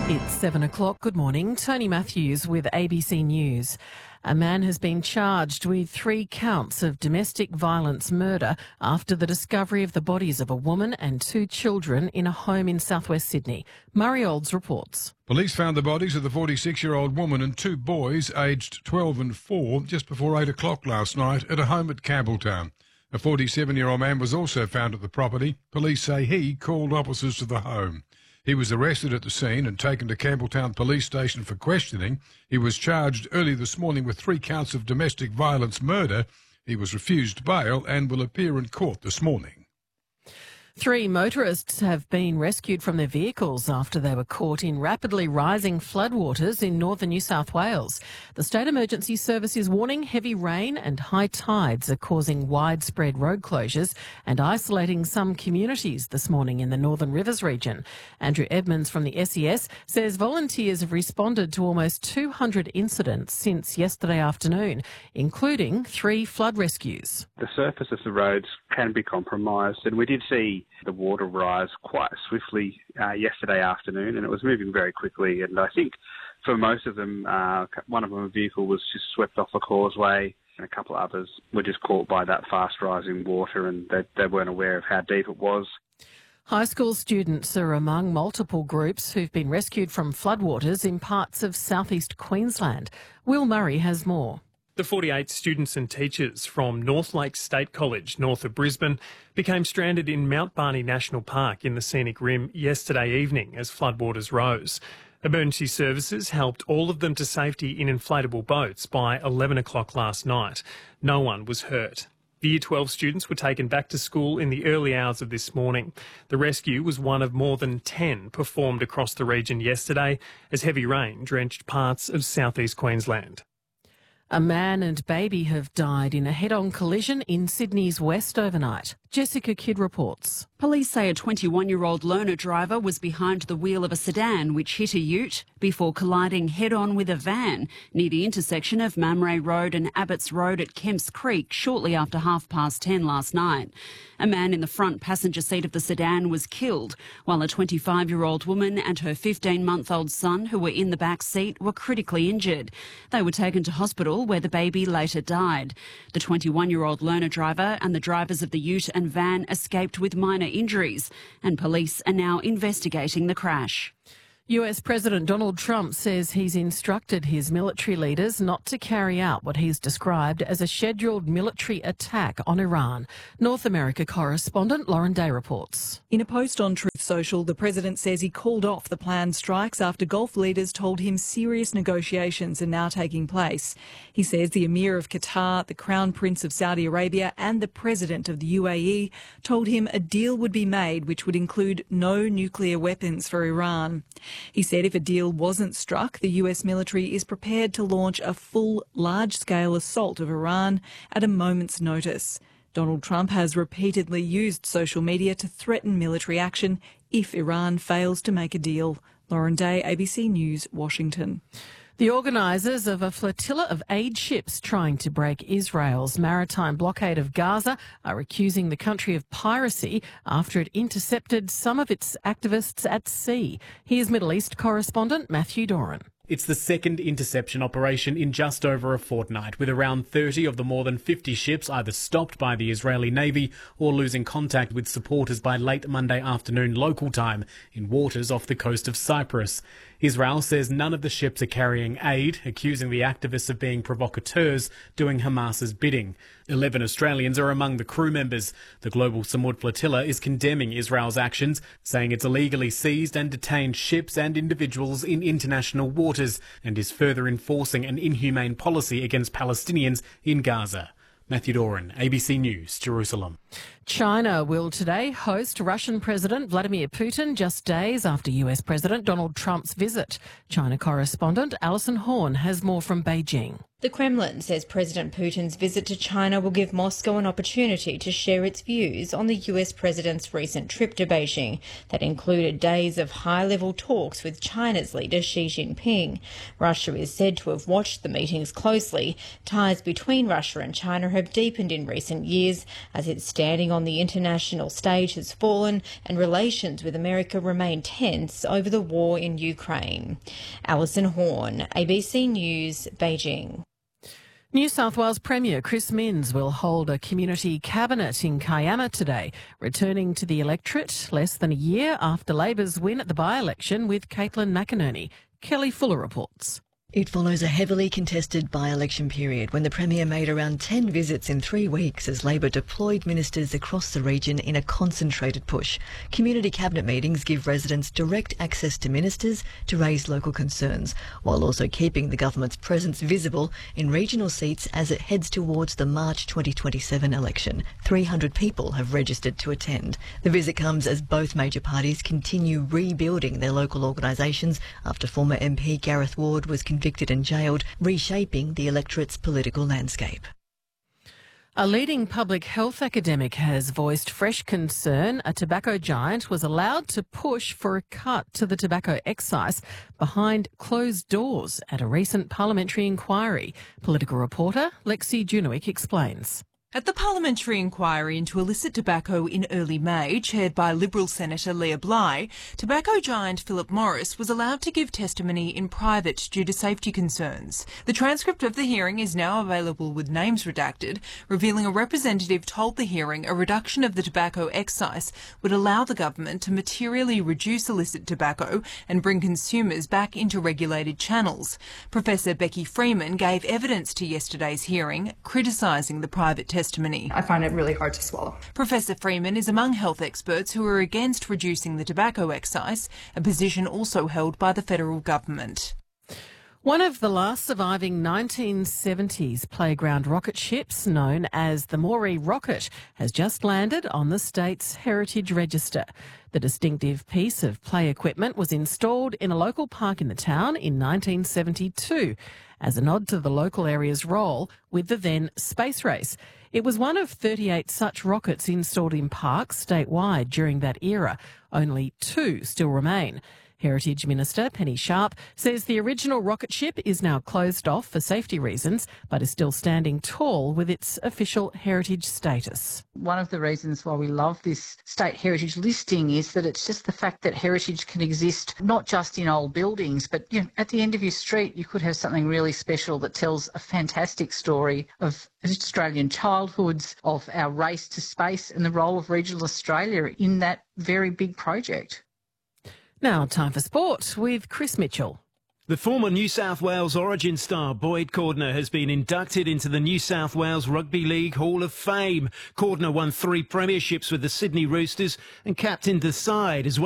It's 7 o'clock. Good morning. Tony Matthews with ABC News. A man has been charged with 3 counts of domestic violence murder after the discovery of the bodies of a woman and 2 children in a home in southwest Sydney. Murray Olds reports. Police found the bodies of the 46-year-old woman and 2 boys aged 12 and 4 just before 8 o'clock last night at a home at Campbelltown. A 47-year-old man was also found at the property. Police say he called officers to the home. He was arrested at the scene and taken to Campbelltown Police Station for questioning. He was charged early this morning with 3 counts of domestic violence murder. He was refused bail and will appear in court this morning. 3 motorists have been rescued from their vehicles after they were caught in rapidly rising floodwaters in northern New South Wales. The State Emergency Service is warning heavy rain and high tides are causing widespread road closures and isolating some communities this morning in the Northern Rivers region. Andrew Edmonds from the SES says volunteers have responded to almost 200 incidents since yesterday afternoon, including 3 flood rescues. The surface of the roads can be compromised, and we did see the water rise quite swiftly yesterday afternoon, and it was moving very quickly. And I think for most of them, one of them, a vehicle was just swept off a causeway, and a couple of others were just caught by that fast rising water, and they weren't aware of how deep it was. High school students are among multiple groups who've been rescued from floodwaters in parts of southeast Queensland. Will Murray has more. The 48 students and teachers from North Lakes State College, north of Brisbane, became stranded in Mount Barney National Park in the scenic rim yesterday evening as floodwaters rose. Emergency services helped all of them to safety in inflatable boats by 11 o'clock last night. No one was hurt. The Year 12 students were taken back to school in the early hours of this morning. The rescue was one of more than 10 performed across the region yesterday as heavy rain drenched parts of southeast Queensland. A man and baby have died in a head-on collision in Sydney's west overnight. Jessica Kidd reports. Police say a 21-year-old loaner driver was behind the wheel of a sedan which hit a ute before colliding head-on with a van near the intersection of Mamre Road and Abbots Road at Kemps Creek shortly after 10:30 last night. A man in the front passenger seat of the sedan was killed, while a 25-year-old woman and her 15-month-old son, who were in the back seat, were critically injured. They were taken to hospital where the baby later died. The 21-year-old loaner driver and the drivers of the ute and van escaped with minor injuries, and police are now investigating the crash. US President Donald Trump says he's instructed his military leaders not to carry out what he's described as a scheduled military attack on Iran. North America correspondent Lauren Day reports. In a post on Truth Social, the president says he called off the planned strikes after Gulf leaders told him serious negotiations are now taking place. He says the Emir of Qatar, the Crown Prince of Saudi Arabia and the President of the UAE told him a deal would be made which would include no nuclear weapons for Iran. He said if a deal wasn't struck, the US military is prepared to launch a full, large-scale assault of Iran at a moment's notice. Donald Trump has repeatedly used social media to threaten military action if Iran fails to make a deal. Lauren Day, ABC News, Washington. The organisers of a flotilla of aid ships trying to break Israel's maritime blockade of Gaza are accusing the country of piracy after it intercepted some of its activists at sea. Here's Middle East correspondent Matthew Doran. It's the second interception operation in just over a fortnight, with around 30 of the more than 50 ships either stopped by the Israeli Navy or losing contact with supporters by late Monday afternoon local time in waters off the coast of Cyprus. Israel says none of the ships are carrying aid, accusing the activists of being provocateurs doing Hamas's bidding. 11 Australians are among the crew members. The Global Samud Flotilla is condemning Israel's actions, saying it's illegally seized and detained ships and individuals in international waters and is further enforcing an inhumane policy against Palestinians in Gaza. Matthew Doran, ABC News, Jerusalem. China will today host Russian President Vladimir Putin just days after US President Donald Trump's visit. China correspondent Alison Horn has more from Beijing. The Kremlin says President Putin's visit to China will give Moscow an opportunity to share its views on the US president's recent trip to Beijing that included days of high-level talks with China's leader Xi Jinping. Russia is said to have watched the meetings closely. Ties between Russia and China have deepened in recent years as its standing standing on the international stage has fallen and relations with America remain tense over the war in Ukraine. Alison Horn, ABC News, Beijing. New South Wales Premier Chris Minns will hold a community cabinet in Kiama today, returning to the electorate less than a year after Labor's win at the by-election with Caitlin McInerney. Kelly Fuller reports. It follows a heavily contested by-election period when the Premier made around 10 visits in 3 weeks as Labor deployed ministers across the region in a concentrated push. Community cabinet meetings give residents direct access to ministers to raise local concerns, while also keeping the government's presence visible in regional seats as it heads towards the March 2027 election. 300 people have registered to attend. The visit comes as both major parties continue rebuilding their local organisations after former MP Gareth Ward was convicted and jailed, reshaping the electorate's political landscape. A leading public health academic has voiced fresh concern a tobacco giant was allowed to push for a cut to the tobacco excise behind closed doors at a recent parliamentary inquiry. Political reporter Lexi Junowick explains. At the parliamentary inquiry into illicit tobacco in early May, chaired by Liberal Senator Leah Bly, tobacco giant Philip Morris was allowed to give testimony in private due to safety concerns. The transcript of the hearing is now available with names redacted, revealing a representative told the hearing a reduction of the tobacco excise would allow the government to materially reduce illicit tobacco and bring consumers back into regulated channels. Professor Becky Freeman gave evidence to yesterday's hearing, criticising the private testimony. I find it really hard to swallow. Professor Freeman is among health experts who are against reducing the tobacco excise, a position also held by the federal government. One of the last surviving 1970s playground rocket ships, known as the Moree rocket, has just landed on the state's Heritage Register. The distinctive piece of play equipment was installed in a local park in the town in 1972 as a nod to the local area's role with the then space race. It was one of 38 such rockets installed in parks statewide during that era. Only 2 still remain. Heritage Minister Penny Sharp says the original rocket ship is now closed off for safety reasons, but is still standing tall with its official heritage status. One of the reasons why we love this state heritage listing is that it's just the fact that heritage can exist not just in old buildings, but at the end of your street you could have something really special that tells a fantastic story of Australian childhoods, of our race to space and the role of regional Australia in that very big project. Now time for sport with Chris Mitchell. The former New South Wales Origin star Boyd Cordner has been inducted into the New South Wales Rugby League Hall of Fame. Cordner won 3 premierships with the Sydney Roosters and captained the side as well.